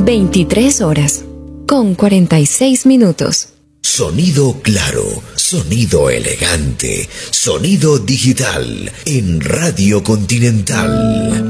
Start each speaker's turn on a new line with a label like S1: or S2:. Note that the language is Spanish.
S1: 23 horas, con 46 minutos.
S2: Sonido claro, sonido elegante, sonido digital en Radio Continental.